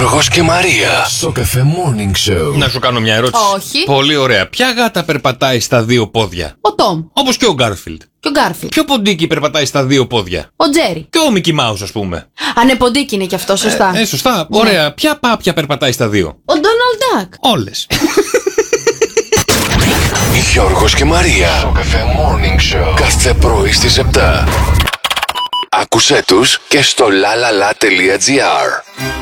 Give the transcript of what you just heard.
Γιώργος και Μαρία στο Cafe Morning Show. Να σου κάνω μια ερώτηση. Όχι. Πολύ ωραία. Ποια γάτα περπατάει στα δύο πόδια? Ο Τόμ. Όπως και ο Γκάρφιλντ. Και ο Γκάρφιλντ. Ποιο ποντίκι περπατάει στα δύο πόδια? Ο Τζέρι. Και ο Μικι Μάους, ας πούμε. Ανεποντίκι είναι κι αυτό, σωστά. Σωστά. Ωραία. Ποια πάπια περπατάει στα δύο? Ο Ντόναλντ Ντακ. Όλες. Γιώργος και Μαρία στο Cafe Morning Show. Κάθε πρωί στις 7. Άκουσέ τους και στο lalala.gr.